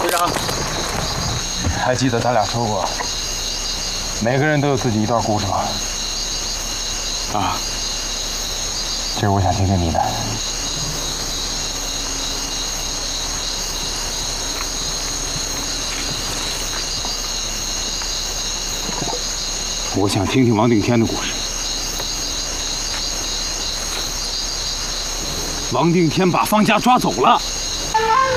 部长， 还记得咱俩说过，每个人都有自己一段故事吗？ 啊， 这是我想听听你的。 我想听听王定天的故事。王定天把方家抓走了。